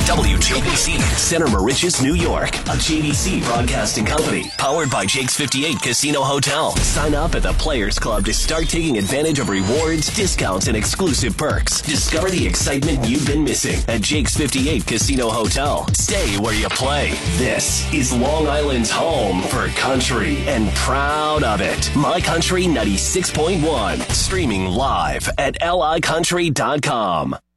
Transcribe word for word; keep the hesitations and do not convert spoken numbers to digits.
W J B C, Center Moriches, New York. A J B C broadcasting company. Powered by Jake's fifty-eight Casino Hotel. Sign up at the Players Club to start taking advantage of rewards, discounts, and exclusive perks. Discover the excitement you've been missing at Jake's fifty-eight Casino Hotel. Stay where you play. This is Long Island's home for country, and proud of it. My Country ninety-six point one. Streaming live at L I country dot com.